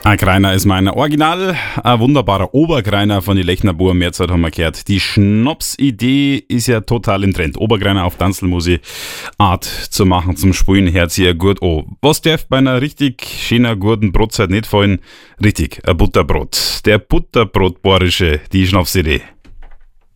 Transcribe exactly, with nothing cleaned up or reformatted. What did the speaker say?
Ein Greiner ist mein Original, ein wunderbarer Obergreiner von die Lechner Buben, Mehrzeit haben wir gehört. Die Schnapsidee ist ja total im Trend. Obergreiner auf Tanzelmusik Art zu machen, zum Spielen, hört sich ja gut an. Was darf bei einer richtig schöner, guten Brotzeit nicht fallen? Richtig, ein Butterbrot. Der Butterbrotbayerische, die Schnapsidee.